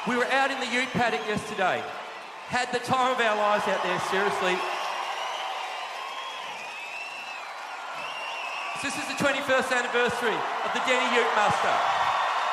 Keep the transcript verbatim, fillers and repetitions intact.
We were out in the ute paddock yesterday. Had the time of our lives out there, seriously. So this is the twenty-first anniversary of the Denny Ute Muster.